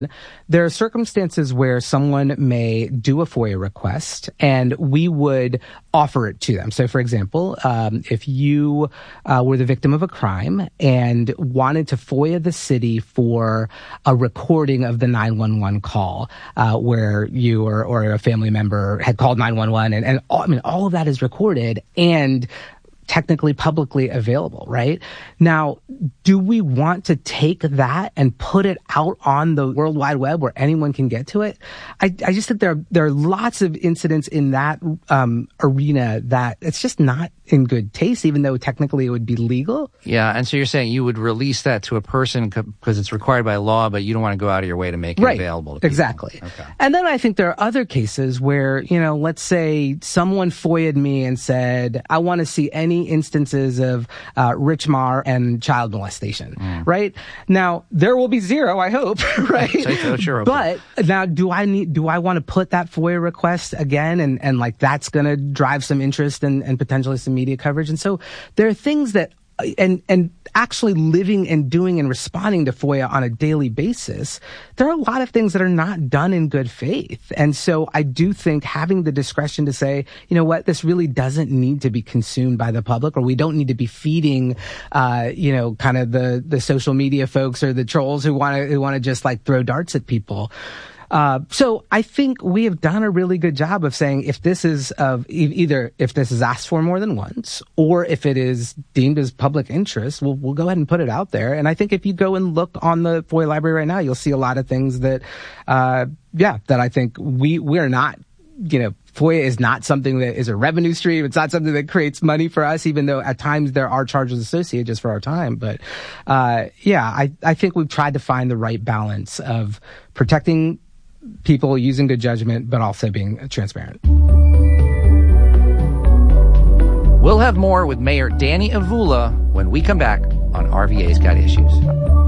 There are circumstances where someone may do a FOIA request and we would offer it to them. So, for example, if you were the victim of a crime and wanted to FOIA the city for a recording of the 911 call where you or a family member had called 911 and all of that is recorded and technically publicly available, right? Now, do we want to take that and put it out on the World Wide Web where anyone can get to it? I just think there are lots of incidents in that arena that it's just not in good taste, even though technically it would be legal. Yeah, and so you're saying you would release that to a person because it's required by law, but you don't want to go out of your way to make it available to people. Exactly. Okay. And then I think there are other cases where, let's say someone FOIA'd me and said, I want to see any instances of Rich Marr and child molestation, right? Now, there will be zero, I hope, right? Sure. But now, do I want to put that FOIA request again and like that's going to drive some interest and potentially some media coverage? And so there are things that and actually living and doing and responding to FOIA on a daily basis, there are a lot of things that are not done in good faith. And so I do think having the discretion to say, you know what, this really doesn't need to be consumed by the public, or we don't need to be feeding, kind of the social media folks or the trolls who want to just like throw darts at people. So I think we have done a really good job of saying if this is either if this is asked for more than once or if it is deemed as public interest, we'll go ahead and put it out there. And I think if you go and look on the FOIA library right now, you'll see a lot of things that, that I think we're not, FOIA is not something that is a revenue stream. It's not something that creates money for us, even though at times there are charges associated just for our time. But, I think we've tried to find the right balance of protecting people, using good judgment, but also being transparent. We'll have more with Mayor Danny Avula when we come back on RVA's Got Issues.